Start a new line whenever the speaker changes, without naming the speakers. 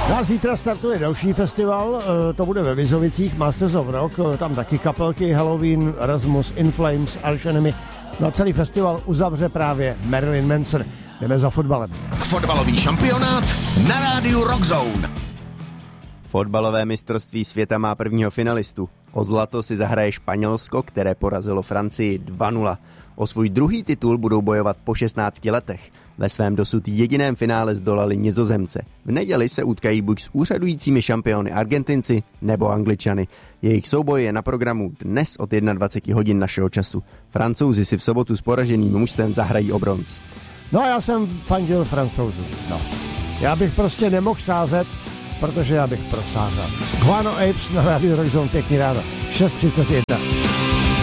A zítra startuje další festival, to bude ve Vizovicích, Masters of Rock, tam taky kapelky, Halloween, Erasmus, In Flames, Arch Enemy. No a celý festival uzavře právě Marilyn Manson. Jdeme za fotbalem.
Fotbalový šampionát na rádiu Rockzone.
Fotbalové mistrovství světa má prvního finalistu. O zlato si zahraje Španělsko, které porazilo Francii 2-0. O svůj druhý titul budou bojovat po 16 letech. Ve svém dosud jediném finále zdolali Nizozemce. V neděli se utkají buď s úřadujícími šampiony Argentinci nebo Angličany. Jejich souboj je na programu dnes od 21 hodin našeho času. Francouzi si v sobotu s poraženým mužstvem zahrají o bronz.
No a já jsem fandil Francouzů. No. Já bych prostě nemohl sázet, protože já bych prosázel. Guano Apes na rádiu Rockzone, pěkný ráno. 6:31.